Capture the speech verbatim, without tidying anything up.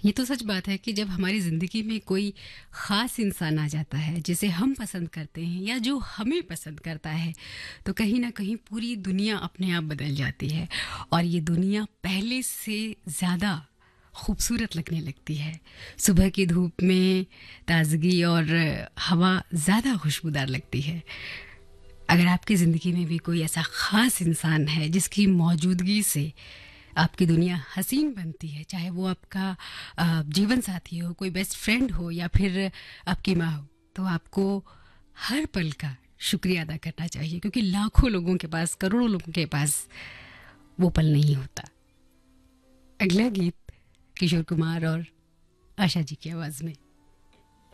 ये तो सच बात है कि जब हमारी ज़िंदगी में कोई ख़ास इंसान आ जाता है जिसे हम पसंद करते हैं या जो हमें पसंद करता है, तो कहीं न कहीं पूरी दुनिया अपने आप बदल जाती है और ये दुनिया पहले से ज़्यादा खूबसूरत लगने लगती है। सुबह की धूप में ताज़गी और हवा ज़्यादा खुशबूदार लगती है। अगर आपकी ज़िंदगी में भी कोई ऐसा ख़ास इंसान है जिसकी मौजूदगी से आपकी दुनिया हसीन बनती है, चाहे वो आपका अ, जीवन साथी हो, कोई बेस्ट फ्रेंड हो या फिर आपकी माँ हो, तो आपको हर पल का शुक्रिया अदा करना चाहिए क्योंकि लाखों लोगों के पास, करोड़ों लोगों के पास वो पल नहीं होता। अगला गीत किशोर कुमार और आशा जी की आवाज़ में।